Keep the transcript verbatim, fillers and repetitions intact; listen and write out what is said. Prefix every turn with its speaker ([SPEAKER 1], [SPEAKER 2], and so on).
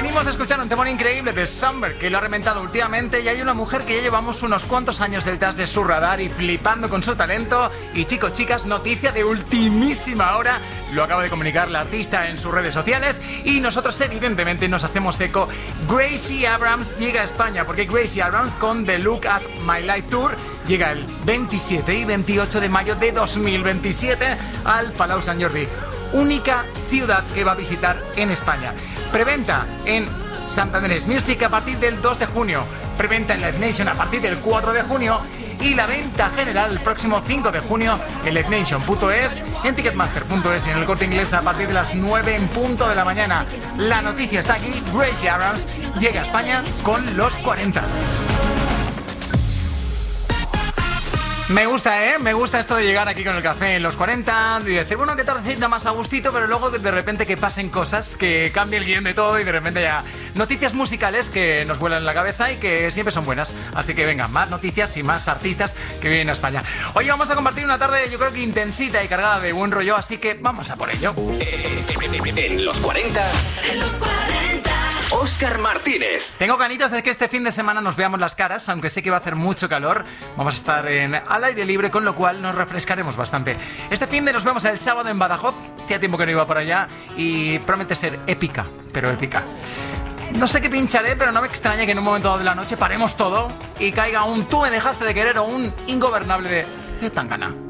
[SPEAKER 1] Venimos a escuchar un temón increíble de Summer, que lo ha reventado últimamente, y hay una mujer que ya llevamos unos cuantos años detrás de su radar y flipando con su talento. Y chicos, chicas, noticia de ultimísima hora, lo acaba de comunicar la artista en sus redes sociales y nosotros evidentemente nos hacemos eco. Gracie Abrams llega a España, porque Gracie Abrams con The Look at My Life Tour llega el veintisiete y veintiocho de mayo de dos mil veintisiete al Palau Sant Jordi, única ciudad que va a visitar en España. Preventa en Santander Music a partir del dos de junio, preventa en Live Nation a partir del cuatro de junio y la venta general el próximo cinco de junio en live nation punto es, en ticketmaster punto es y en el Corte Inglés a partir de las nueve en punto de la mañana. La noticia está aquí: Gracie Abrams llega a España con los cuarenta. Me gusta, ¿eh? Me gusta esto de llegar aquí con el café en los cuarenta y decir, bueno, qué tardecita más a gustito, pero luego de repente que pasen cosas, que cambie el guión de todo y de repente ya noticias musicales que nos vuelan en la cabeza y que siempre son buenas. Así que venga, más noticias y más artistas que vienen a España. Hoy vamos a compartir una tarde, yo creo que intensita y cargada de buen rollo, así que vamos a por ello.
[SPEAKER 2] En los cuarenta. En los cuarenta. Óscar Martínez.
[SPEAKER 1] Tengo ganitas de que este fin de semana nos veamos las caras, aunque sé que va a hacer mucho calor. Vamos a estar en, al aire libre, con lo cual nos refrescaremos bastante. Este fin de nos vemos el sábado en Badajoz. Hacía tiempo que no iba por allá y promete ser épica, pero épica. No sé qué pincharé, pero no me extraña que en un momento dado de la noche paremos todo y caiga un Tú me dejaste de querer o un Ingobernable de Zetangana.